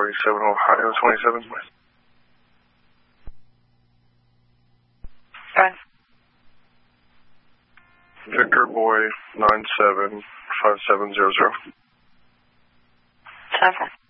47 Ohio 27 West. Fine. Victor Boy 975700. 7.